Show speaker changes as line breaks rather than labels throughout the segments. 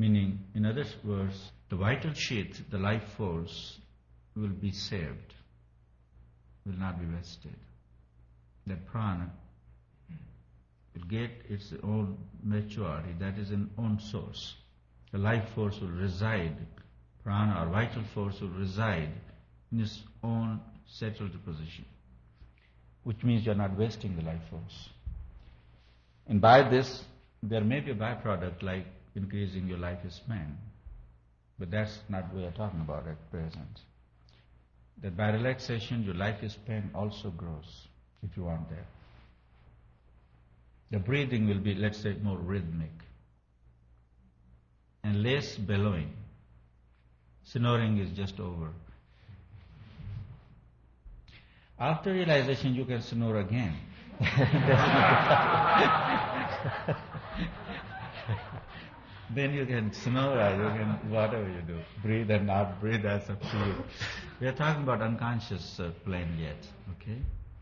Meaning, in other words, the vital sheath, the life force, will be saved, will not be wasted. That prana will get its own maturity, that is an own source. The life force will reside, prana or vital force will reside in its own settled position, which means you are not wasting the life force. And by this, there may be a byproduct like increasing your lifespan, but that's not what we are talking about at present. That by relaxation, your lifespan also grows, if you want that. The breathing will be, let's say, more rhythmic and less bellowing. Snoring is just over. After realization, you can snore again. Then you can snore or you can whatever you do. Breathe and not breathe, that's up to you. We are talking about unconscious plane yet, okay?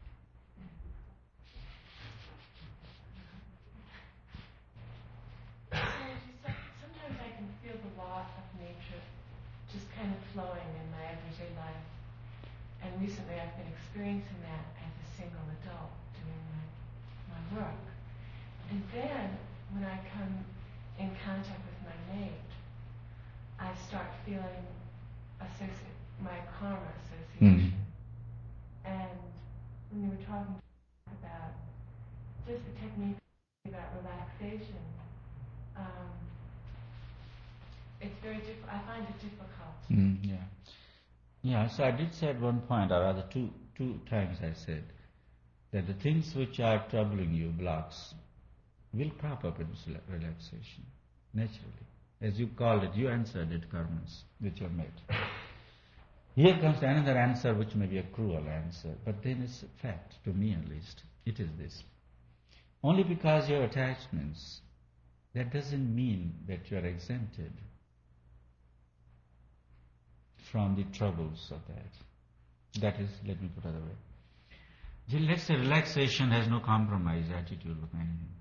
Sometimes I can feel the law of nature just kind of flowing in my everyday life. And recently I've been experiencing that as a single adult doing my work. And then when I come in contact with my mate, I start feeling my karma association. And when you were talking about just the technique about relaxation, it's very difficult. I find it difficult.
Yeah, so I did say at one point, or rather two times I said, that the things which are troubling you, blocks, will crop up in relaxation, naturally. As you called it, you answered it, karmas, with your mate. Here comes another answer which may be a cruel answer, but then it's a fact, to me at least. It is this. Only because you have attachments, that doesn't mean that you are exempted from the troubles of that. That is, let me put it other way. Let's say relaxation has no compromise attitude with anything.